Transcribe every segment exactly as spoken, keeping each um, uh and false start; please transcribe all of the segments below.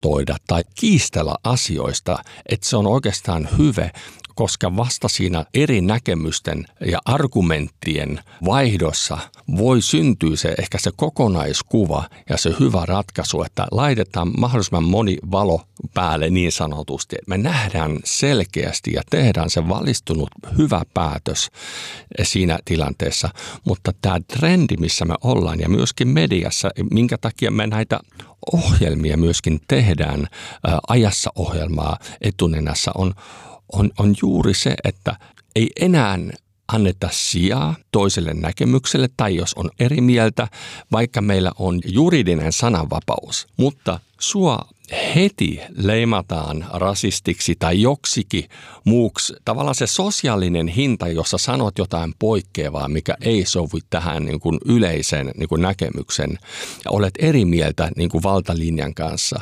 debatoida tai kiistellä asioista, että se on oikeastaan hyvä, koska vasta siinä eri näkemysten ja argumenttien vaihdossa voi syntyä se ehkä se kokonaiskuva ja se hyvä ratkaisu, että laitetaan mahdollisimman moni valo päälle niin sanotusti. Me nähdään selkeästi ja tehdään se valistunut hyvä päätös siinä tilanteessa, mutta tämä trendi, missä me ollaan ja myöskin mediassa, minkä takia me näitä ohjelmia myöskin tehdään, ää, ajassa ohjelmaa etunenässä on On, on juuri se, että ei enää anneta sijaa toiselle näkemykselle tai jos on eri mieltä, vaikka meillä on juridinen sananvapaus, mutta sua heti leimataan rasistiksi tai joksikin muuksi. Tavallaan se sosiaalinen hinta, jossa sanot jotain poikkeavaa, mikä ei sovi tähän niin kuin yleisen niin kuin näkemyksen ja olet eri mieltä niin kuin valtalinjan kanssa.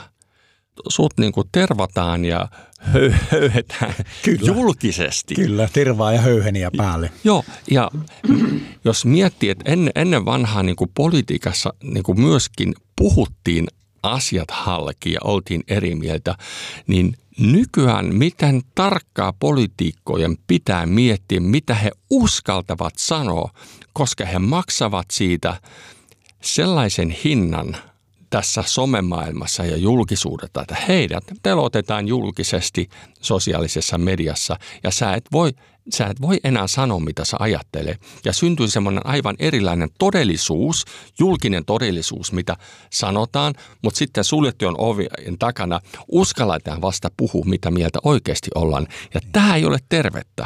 Sut niin kuin tervataan ja höyhetään julkisesti. Kyllä, tervaa ja höyheniä päälle. Joo, ja jos miettii, että ennen, ennen vanhaa niin kuin politiikassa niin kuin myöskin puhuttiin asiat halki ja oltiin eri mieltä, niin nykyään miten tarkkaa poliitikkojen pitää miettiä, mitä he uskaltavat sanoa, koska he maksavat siitä sellaisen hinnan tässä somemaailmassa ja julkisuudessa, että heidät telotetaan julkisesti sosiaalisessa mediassa ja sä et voi, sä et voi enää sanoa, mitä sä ajattelee. Ja syntyy semmoinen aivan erilainen todellisuus, julkinen todellisuus, mitä sanotaan, mutta sitten suljettujen ovien takana uskalletaan vasta puhua, mitä mieltä oikeasti ollaan. Ja tämä ei ole tervettä.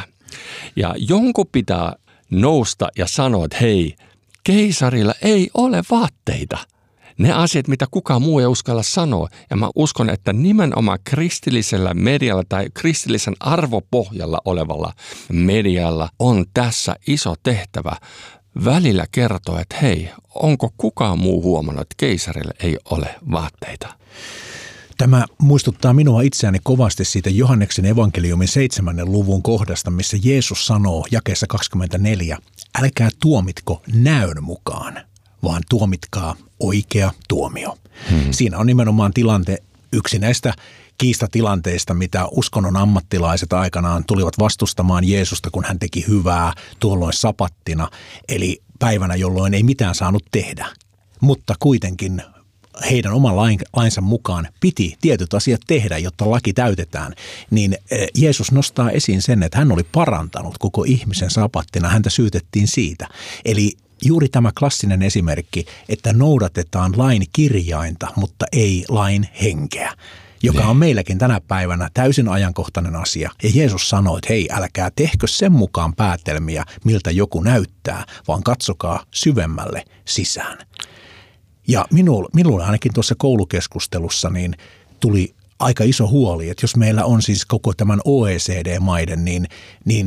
Ja jonkun pitää nousta ja sanoa, että hei, keisarilla ei ole vaatteita. Ne asiat, mitä kukaan muu ei uskalla sanoa. Ja mä uskon, että nimenomaan kristillisellä medialla tai kristillisen arvopohjalla olevalla medialla on tässä iso tehtävä välillä kertoa, että hei, onko kukaan muu huomannut, että keisarille ei ole vaatteita? Tämä muistuttaa minua itseäni kovasti siitä Johanneksen evankeliumin seitsemännen luvun kohdasta, missä Jeesus sanoo jakeessa kaksikymmentäneljä, älkää tuomitko näön mukaan, vaan tuomitkaa oikea tuomio. Hmm. Siinä on nimenomaan tilante, yksi näistä kiistatilanteista, mitä uskonnon ammattilaiset aikanaan tulivat vastustamaan Jeesusta, kun hän teki hyvää tuolloin sapattina, eli päivänä, jolloin ei mitään saanut tehdä. Mutta kuitenkin heidän oman lain, lainsa mukaan piti tietyt asiat tehdä, jotta laki täytetään, niin Jeesus nostaa esiin sen, että hän oli parantanut koko ihmisen sapattina, häntä syytettiin siitä. Eli juuri tämä klassinen esimerkki, että noudatetaan lain kirjainta, mutta ei lain henkeä, joka on meilläkin tänä päivänä täysin ajankohtainen asia. Ja Jeesus sanoi, että hei, älkää tehkö sen mukaan päätelmiä, miltä joku näyttää, vaan katsokaa syvemmälle sisään. Ja minulle, minulle ainakin tuossa koulukeskustelussa niin tuli aika iso huoli, että jos meillä on siis koko tämän O E C D-maiden niin, niin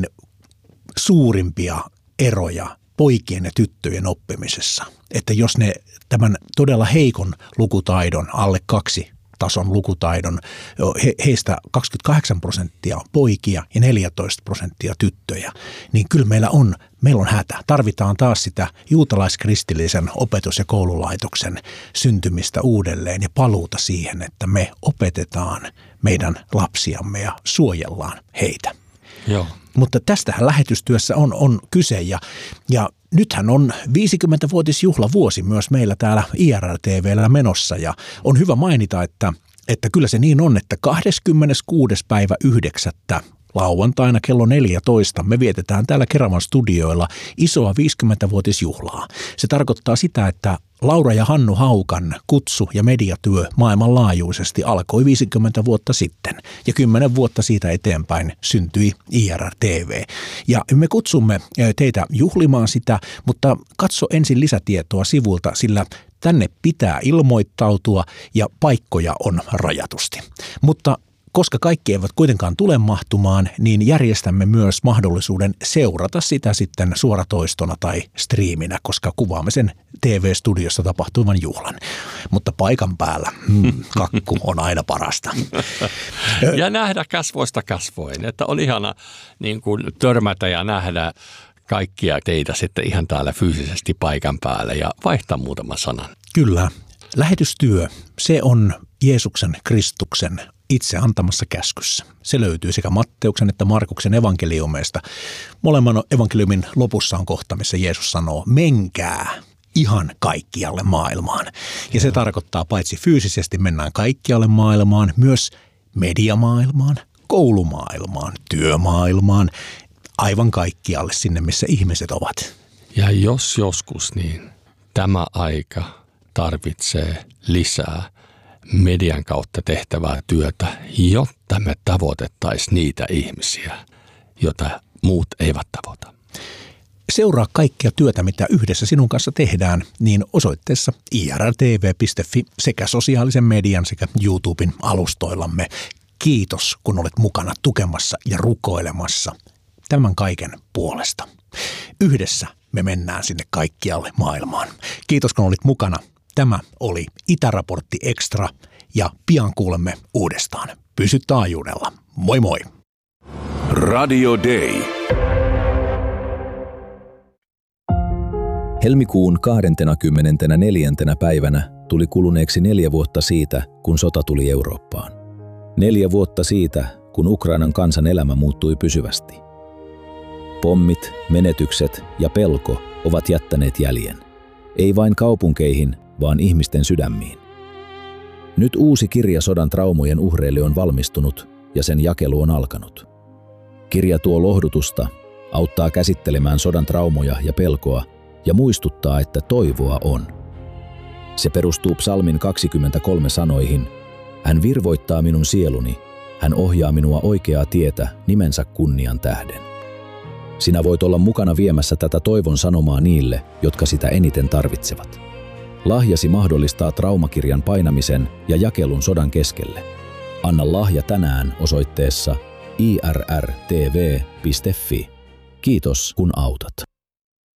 suurimpia eroja poikien ja tyttöjen oppimisessa. Että jos ne tämän todella heikon lukutaidon, alle kaksi tason lukutaidon, he, heistä kaksikymmentäkahdeksan prosenttia on poikia ja neljätoista prosenttia tyttöjä, niin kyllä meillä on, meillä on hätä. Tarvitaan taas sitä juutalaiskristillisen opetus- ja koululaitoksen syntymistä uudelleen ja paluuta siihen, että me opetetaan meidän lapsiamme ja suojellaan heitä. Joo. Mutta tästähän lähetystyössä on, on kyse ja, ja nythän on viisikymmentävuotisjuhlavuosi myös meillä täällä I R L T V:llä menossa ja on hyvä mainita, että, että kyllä se niin on, että kahdeskymmeneskuudes päivä yhdeksättä lauantaina kello neljätoista me vietetään täällä Keravan studioilla isoa viisikymmentävuotisjuhlaa. Se tarkoittaa sitä, että Laura ja Hannu Haukan kutsu- ja mediatyö maailmanlaajuisesti alkoi viisikymmentä vuotta sitten ja kymmenen vuotta siitä eteenpäin syntyi I R T V. Ja me kutsumme teitä juhlimaan sitä, mutta katso ensin lisätietoa sivulta, sillä tänne pitää ilmoittautua ja paikkoja on rajatusti. Mutta koska kaikki eivät kuitenkaan tule mahtumaan, niin järjestämme myös mahdollisuuden seurata sitä sitten suoratoistona tai striiminä, koska kuvaamme sen T V-studiossa tapahtuvan juhlan. Mutta paikan päällä hmm, kakku on aina parasta. Ja nähdä kasvoista kasvoin, että on ihana niin kuin törmätä ja nähdä kaikkia teitä sitten ihan täällä fyysisesti paikan päällä ja vaihtaa muutama sanan. Kyllä. Lähetystyö, se on Jeesuksen Kristuksen itse antamassa käskyssä. Se löytyy sekä Matteuksen että Markuksen evankeliumeista. Molemman evankeliumin lopussa on kohta, missä Jeesus sanoo, menkää ihan kaikkialle maailmaan. Ja se tarkoittaa paitsi fyysisesti mennään kaikkialle maailmaan, myös mediamaailmaan, koulumaailmaan, työmaailmaan, aivan kaikkialle sinne, missä ihmiset ovat. Ja jos joskus, niin tämä aika tarvitsee lisää median kautta tehtävää työtä, jotta me tavoitettaisiin niitä ihmisiä, joita muut eivät tavoita. Seuraa kaikkea työtä, mitä yhdessä sinun kanssa tehdään, niin osoitteessa i r t v piste f i sekä sosiaalisen median sekä YouTuben alustoillamme. Kiitos, kun olet mukana tukemassa ja rukoilemassa tämän kaiken puolesta. Yhdessä me mennään sinne kaikkialle maailmaan. Kiitos, kun olit mukana. Tämä oli Itäraportti Extra ja pian kuulemme uudestaan. Pysy taajuudella. Moi moi! Radio Day. Helmikuun kahdeskymmenesneljäs päivänä tuli kuluneeksi neljä vuotta siitä, kun sota tuli Eurooppaan. Neljä vuotta siitä, kun Ukrainan kansan elämä muuttui pysyvästi. Pommit, menetykset ja pelko ovat jättäneet jäljen. Ei vain kaupunkeihin, vaan ihmisten sydämiin. Nyt uusi kirja sodan traumojen uhreille on valmistunut ja sen jakelu on alkanut. Kirja tuo lohdutusta, auttaa käsittelemään sodan traumoja ja pelkoa ja muistuttaa, että toivoa on. Se perustuu psalmin kaksikymmentäkolme sanoihin, hän virvoittaa minun sieluni, hän ohjaa minua oikeaa tietä nimensä kunnian tähden. Sinä voit olla mukana viemässä tätä toivon sanomaa niille, jotka sitä eniten tarvitsevat. Lahjasi mahdollistaa traumakirjan painamisen ja jakelun sodan keskelle. Anna lahja tänään osoitteessa i r r t v piste f i. Kiitos, kun autat.